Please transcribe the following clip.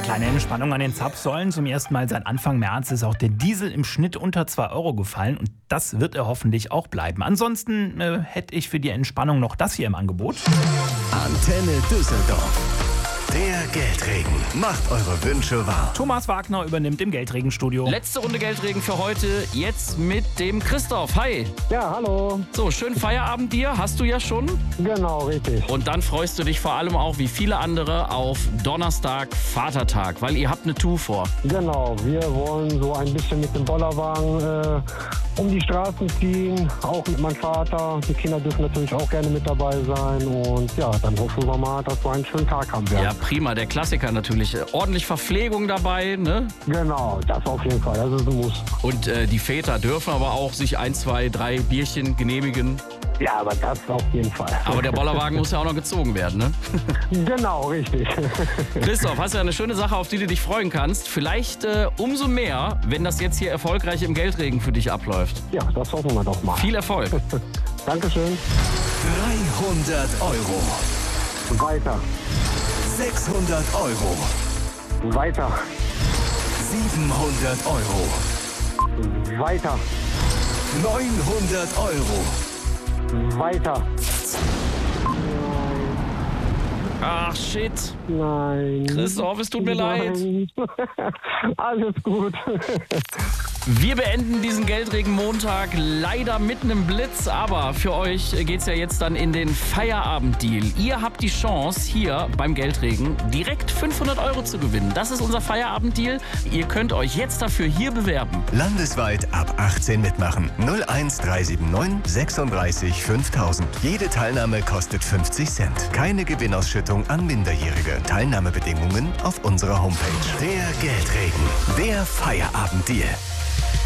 Kleine Entspannung an den Zapfsäulen. Zum ersten Mal seit Anfang März ist auch der Diesel im Schnitt unter 2 Euro gefallen. Und das wird er hoffentlich auch bleiben. Ansonsten hätte ich für die Entspannung noch das hier im Angebot. Antenne Düsseldorf. Der Geldregen macht eure Wünsche wahr. Thomas Wagner übernimmt im Geldregenstudio. Letzte Runde Geldregen für heute. Jetzt mit dem Christoph. Hi. Ja, hallo. So, schönen Feierabend dir. Hast du ja schon. Genau, richtig. Und dann freust du dich vor allem auch, wie viele andere, auf Donnerstag, Vatertag, weil ihr habt eine Tour vor. Genau, wir wollen so ein bisschen mit dem Bollerwagen um die Straßen ziehen, auch mit meinem Vater. Die Kinder dürfen natürlich auch gerne mit dabei sein. Und ja, dann hoffen wir mal, dass wir einen schönen Tag haben werden. Ja, prima. Der Klassiker natürlich. Ordentlich Verpflegung dabei, ne? Genau, das auf jeden Fall. Das ist ein Muss. Und die Väter dürfen aber auch sich 1, 2, 3 Bierchen genehmigen. Ja, aber das auf jeden Fall. Aber der Bollerwagen muss ja auch noch gezogen werden, ne? Genau, richtig. Christoph, hast ja eine schöne Sache, auf die du dich freuen kannst. Vielleicht umso mehr, wenn das jetzt hier erfolgreich im Geldregen für dich abläuft. Ja, das hoffen wir doch mal. Viel Erfolg. Dankeschön. 300 Euro. Weiter. 600 Euro. Weiter. 700 Euro. Weiter. 900 Euro. Weiter. Ach, shit. Nein. Christoph, es tut mir leid. Nein. Alles gut. Wir beenden diesen Geldregen-Montag leider mit einem Blitz, aber für euch geht's ja jetzt dann in den Feierabend-Deal. Ihr habt die Chance, hier beim Geldregen direkt 500 Euro zu gewinnen. Das ist unser Feierabend-Deal. Ihr könnt euch jetzt dafür hier bewerben. Landesweit ab 18 mitmachen. 01379 36 5000. Jede Teilnahme kostet 50 Cent. Keine Gewinnausschüttung an Minderjährige. Teilnahmebedingungen auf unserer Homepage. Der Geldregen. Der Feierabend-Deal.